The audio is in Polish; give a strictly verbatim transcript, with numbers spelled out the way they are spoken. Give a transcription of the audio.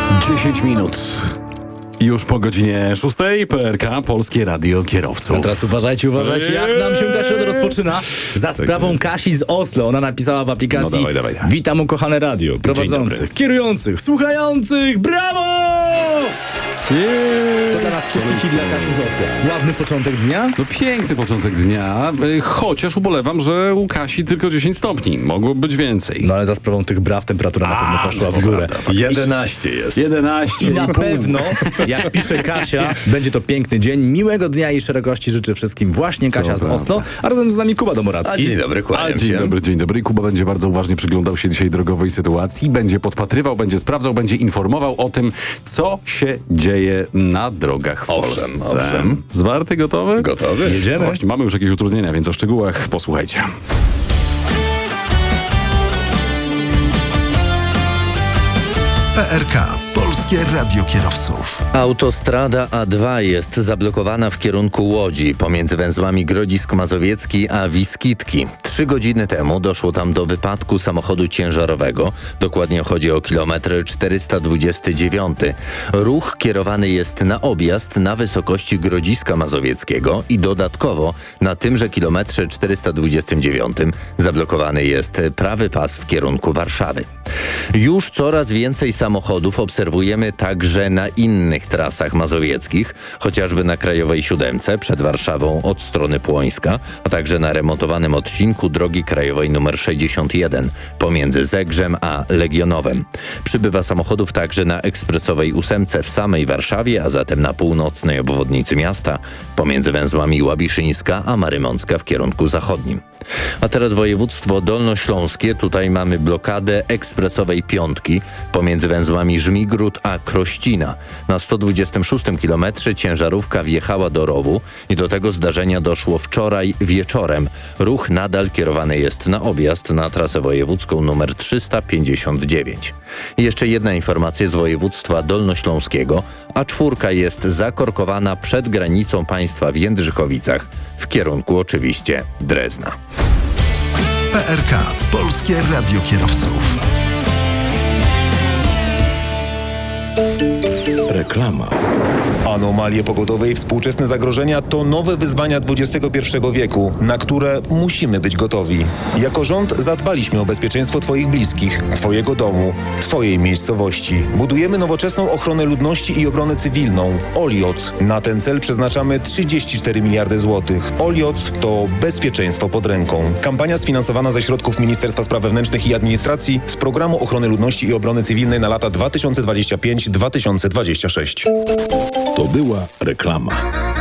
dziesięć minut. Już po godzinie szóstej P R K, Polskie Radio Kierowców. A teraz uważajcie, uważajcie, jak nam się ta środa rozpoczyna. Za sprawą Kasi z Oslo. Ona napisała w aplikacji: No dawaj, dawaj. Witam ukochane radio, prowadzących, kierujących, słuchających, brawo! Jeee. To dla nas wszystkich i dla Kasi z Oslo. Ładny początek dnia? No piękny początek dnia, y, chociaż ubolewam, że u Kasi tylko dziesięć stopni. Mogło być więcej. No ale za sprawą tych braw temperatura na pewno poszła no w górę. jedenaście jest. jedenaście I na i pół. pewno, jak pisze Kasia, będzie to piękny dzień. Miłego dnia i szerokości życzę wszystkim właśnie Kasia To z prawda. Oslo, a razem z nami Kuba Domoracki. A dzień dobry, A, kłaniam dzień się. dobry, dzień dobry. Kuba będzie bardzo uważnie przyglądał się dzisiaj drogowej sytuacji, będzie podpatrywał, będzie sprawdzał, będzie informował o tym, co się dzieje na drogach w Owszem, Polsce. owszem. Zwarty, gotowy? Gotowy? No Jedziemy. właśnie, mamy już jakieś utrudnienia, więc o szczegółach posłuchajcie. P R K. Polskie Radio Kierowców. Autostrada A dwa jest zablokowana w kierunku Łodzi pomiędzy węzłami Grodzisk Mazowiecki a Wiskitki. Trzy godziny temu doszło tam do wypadku samochodu ciężarowego. Dokładnie chodzi o kilometr czterysta dwudziesty dziewiąty. Ruch kierowany jest na objazd na wysokości Grodziska Mazowieckiego i dodatkowo na tymże kilometrze czterysta dwudziestym dziewiątym zablokowany jest prawy pas w kierunku Warszawy. Już coraz więcej samochodów obserwujemy także na innych trasach mazowieckich, chociażby na Krajowej Siódemce przed Warszawą od strony Płońska, a także na remontowanym odcinku drogi krajowej nr sześćdziesiąt jeden pomiędzy Zegrzem a Legionowem. Przybywa samochodów także na ekspresowej ósemce w samej Warszawie, a zatem na północnej obwodnicy miasta pomiędzy węzłami Łabiszyńska a Marymącka w kierunku zachodnim. A teraz województwo dolnośląskie. Tutaj mamy blokadę ekspresowej piątki pomiędzy węzłami Żmigród a Krościna. Na sto dwudziestym szóstym kilometrze ciężarówka wjechała do rowu i do tego zdarzenia doszło wczoraj wieczorem. Ruch nadal kierowany jest na objazd na trasę wojewódzką numer trzysta pięćdziesiąt dziewięć. I jeszcze jedna informacja z województwa dolnośląskiego. A czwórka jest zakorkowana przed granicą państwa w Jędrzychowicach w kierunku oczywiście Drezna. P R K. Polskie Radio Kierowców. Reklama. Anomalie pogodowe i współczesne zagrożenia to nowe wyzwania dwudziestego pierwszego wieku, na które musimy być gotowi. Jako rząd zadbaliśmy o bezpieczeństwo Twoich bliskich, Twojego domu, Twojej miejscowości. Budujemy nowoczesną ochronę ludności i obronę cywilną. Olioc. Na ten cel przeznaczamy trzydzieści cztery miliardy złotych. Olioc to bezpieczeństwo pod ręką. Kampania sfinansowana ze środków Ministerstwa Spraw Wewnętrznych i Administracji z Programu Ochrony Ludności i Obrony Cywilnej na lata dwa tysiące dwudziesty piąty do dwa tysiące dwudziestego szóstego. To była reklama.